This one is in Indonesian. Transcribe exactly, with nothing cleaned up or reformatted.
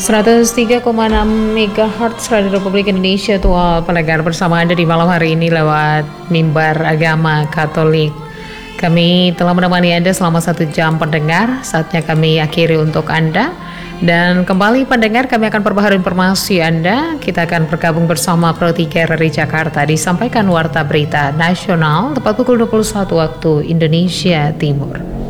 seratus tiga koma enam megahertz Radio Republik Indonesia, tua pendengar bersama Anda di malam hari ini lewat mimbar agama Katolik. Kami telah menemani Anda selama satu jam pendengar, saatnya kami akhiri untuk Anda. Dan kembali pendengar, kami akan perbaharui informasi Anda. Kita akan bergabung bersama Pro tiga R R I Jakarta, disampaikan Warta Berita Nasional tepat pukul dua puluh satu waktu Indonesia Timur.